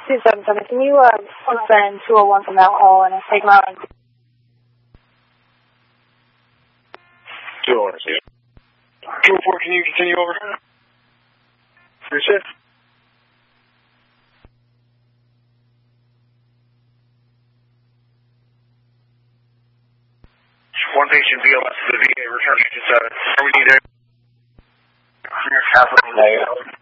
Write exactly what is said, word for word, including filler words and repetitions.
two seven seven, can you uh, send two oh one from that hall and take them out? two oh one, see. two oh four, can you continue over? Three shift. One patient B L S to the V A, return to seven. We need a capital.